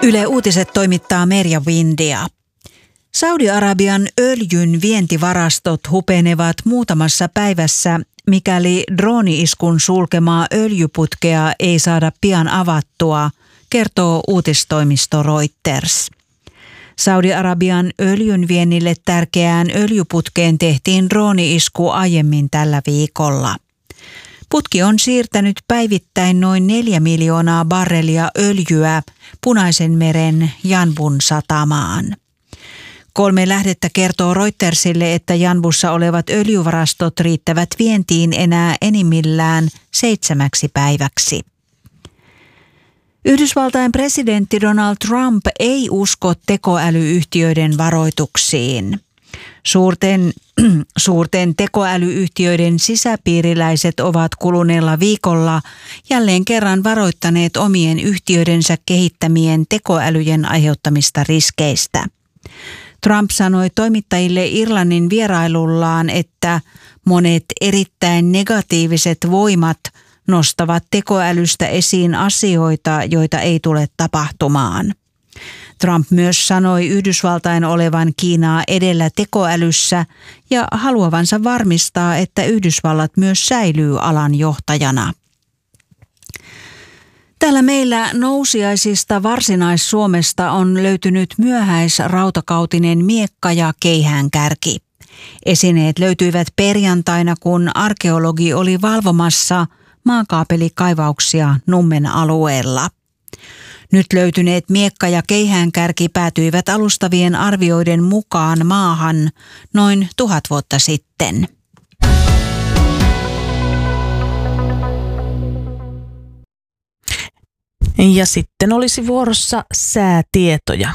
Yle Uutiset toimittaa Merja Windia. Saudi-Arabian öljyn vientivarastot hupenevat muutamassa päivässä, mikäli drooni-iskun sulkemaa öljyputkea ei saada pian avattua, kertoo uutistoimisto Reuters. Saudi-Arabian öljyn viennille tärkeään öljyputkeen tehtiin drooni-isku aiemmin tällä viikolla. Putki on siirtänyt päivittäin noin 4 miljoonaa barrelia öljyä Punaisen meren Yanbun satamaan. 3 lähdettä kertoo Reutersille, että Yanbussa olevat öljyvarastot riittävät vientiin enää enimmillään 7 päiväksi. Yhdysvaltain presidentti Donald Trump ei usko tekoälyyhtiöiden varoituksiin. Suurten tekoälyyhtiöiden sisäpiiriläiset ovat kuluneella viikolla jälleen kerran varoittaneet omien yhtiöidensä kehittämien tekoälyjen aiheuttamista riskeistä. Trump sanoi toimittajille Irlannin vierailullaan, että monet erittäin negatiiviset voimat nostavat tekoälystä esiin asioita, joita ei tule tapahtumaan. Trump myös sanoi Yhdysvaltain olevan Kiinaa edellä tekoälyssä ja haluavansa varmistaa, että Yhdysvallat myös säilyy alan johtajana. Täällä meillä nousiaisista Varsinais-Suomesta on löytynyt myöhäisrautakautinen miekka ja keihäänkärki. Esineet löytyivät perjantaina, kun arkeologi oli valvomassa maakaapelikaivauksia Nummen alueella. Nyt löytyneet miekka ja keihäänkärki päätyivät alustavien arvioiden mukaan maahan noin 1000 vuotta sitten. Ja sitten olisi vuorossa säätietoja.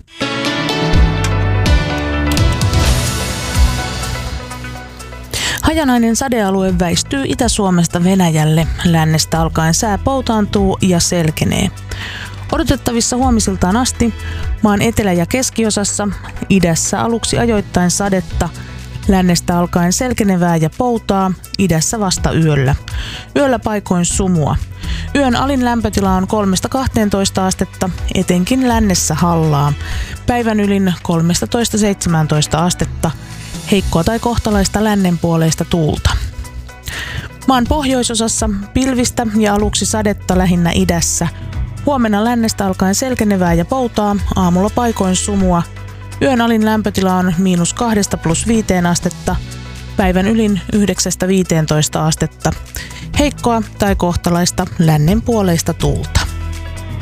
Hajanainen sadealue väistyy Itä-Suomesta Venäjälle. Lännestä alkaen sää poutaantuu ja selkenee. Odotettavissa huomisiltaan asti maan etelä- ja keskiosassa, idässä aluksi ajoittain sadetta, lännestä alkaen selkenevää ja poutaa, idässä vasta yöllä. Yöllä paikoin sumua. Yön alin lämpötila on 3-12 astetta, etenkin lännessä hallaa. Päivän ylin 13-17 astetta, heikkoa tai kohtalaista lännenpuoleista tuulta. Maan pohjoisosassa pilvistä ja aluksi sadetta lähinnä idässä. Huomenna lännestä alkaen selkenevää ja poutaa, aamulla paikoin sumua. Yön alin lämpötila on -2 + 5 astetta, päivän ylin 9-15 astetta. Heikkoa tai kohtalaista lännenpuoleista tuulta.